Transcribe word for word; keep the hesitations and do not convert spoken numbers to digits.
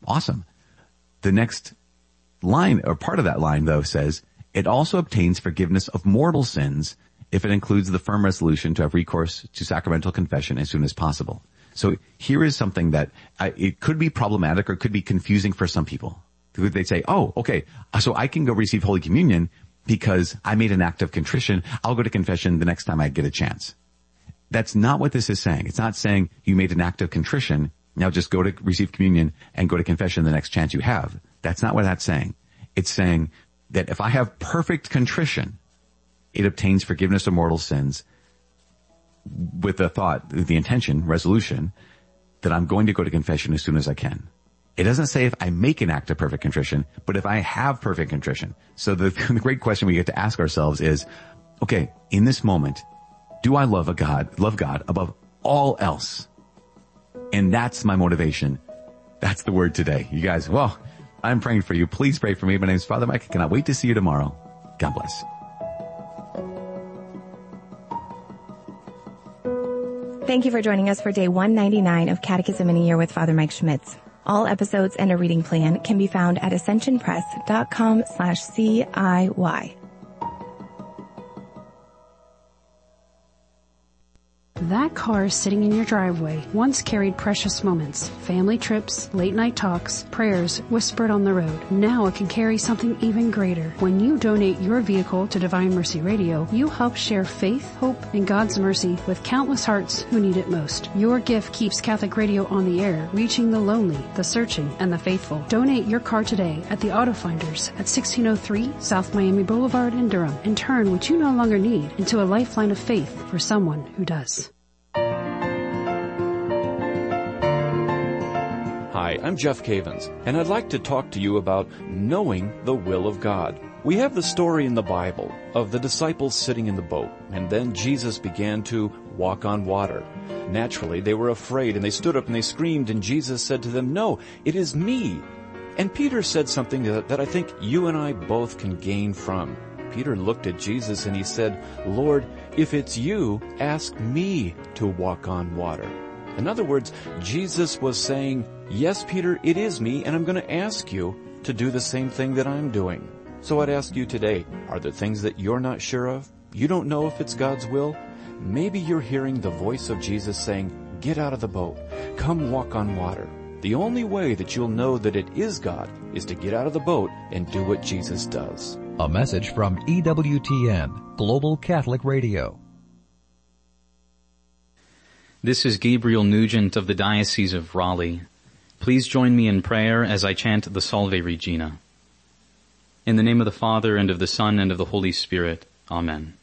Awesome. The next line, or part of that line, though, says, it also obtains forgiveness of mortal sins if it includes the firm resolution to have recourse to sacramental confession as soon as possible. So here is something that uh, it could be problematic or could be confusing for some people. They'd say, oh, okay, so I can go receive Holy Communion because I made an act of contrition. I'll go to confession the next time I get a chance. That's not what this is saying. It's not saying you made an act of contrition, now just go to receive communion and go to confession the next chance you have. That's not what that's saying. It's saying that if I have perfect contrition, it obtains forgiveness of mortal sins with the thought, the intention, resolution, that I'm going to go to confession as soon as I can. It doesn't say if I make an act of perfect contrition, but if I have perfect contrition. So the, the great question we get to ask ourselves is, okay, in this moment, do I love a God, love God above all else? And that's my motivation. That's the word today. You guys, well, I'm praying for you. Please pray for me. My name is Father Mike. I cannot wait to see you tomorrow. God bless. Thank you for joining us for day one ninety-nine of Catechism in a Year with Father Mike Schmitz. All episodes and a reading plan can be found at ascensionpress.com slash CIY. That car sitting in your driveway once carried precious moments, family trips, late night talks, prayers whispered on the road. Now it can carry something even greater. When you donate your vehicle to Divine Mercy Radio, you help share faith, hope, and God's mercy with countless hearts who need it most. Your gift keeps Catholic Radio on the air, reaching the lonely, the searching, and the faithful. Donate your car today at the Auto Finders at sixteen oh three South Miami Boulevard in Durham and turn what you no longer need into a lifeline of faith for someone who does. Hi, I'm Jeff Cavins, and I'd like to talk to you about knowing the will of God. We have the story in the Bible of the disciples sitting in the boat, and then Jesus began to walk on water. Naturally, they were afraid, and they stood up and they screamed, and Jesus said to them, "No, it is me." And Peter said something that, that I think you and I both can gain from. Peter looked at Jesus and he said, "Lord, if it's you, ask me to walk on water." In other words, Jesus was saying, yes, Peter, it is me, and I'm going to ask you to do the same thing that I'm doing. So I'd ask you today, are there things that you're not sure of? You don't know if it's God's will? Maybe you're hearing the voice of Jesus saying, get out of the boat, come walk on water. The only way that you'll know that it is God is to get out of the boat and do what Jesus does. A message from E W T N, Global Catholic Radio. This is Gabriel Nugent of the Diocese of Raleigh. Please join me in prayer as I chant the Salve Regina. In the name of the Father, and of the Son, and of the Holy Spirit. Amen.